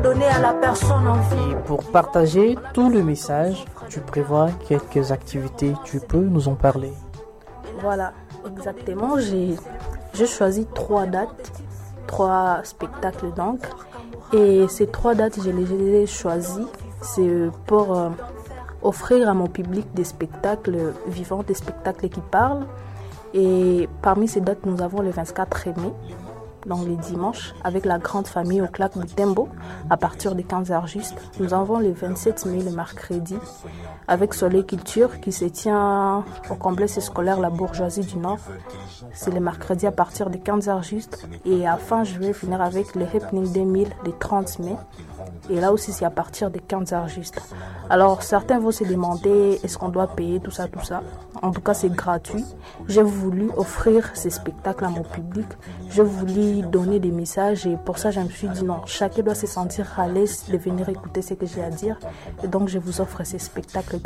Donner à la personne envie. Et pour partager tout le message, tu prévois quelques activités. Tu peux nous en parler? Voilà, exactement. J'ai choisi 3 dates, 3 spectacles donc. Et ces 3 dates, je les ai choisies. C'est pour offrir à mon public des spectacles vivants, des spectacles qui parlent. Et parmi ces dates, nous avons le 24 mai, donc les dimanches, avec la grande famille au Claque Boutembo, à partir de 15h juste. Nous avons le 27 mai, le mercredi, avec Soleil Culture, qui se tient au complexe scolaire La Bourgeoisie du Nord. C'est le mercredi à partir de 15h juste. Et à fin juillet, finir avec le Happening 2000, le 30 mai. Et là aussi, c'est à partir de 15h juste. Alors, certains vont se demander, est-ce qu'on doit payer, tout ça, tout ça. En tout cas, c'est gratuit. J'ai voulu offrir ces spectacles à mon public. J'ai voulu donner des messages et pour ça, je me suis dit non, chacun doit se sentir à l'aise de venir écouter ce que j'ai à dire. Et donc, je vous offre ces spectacles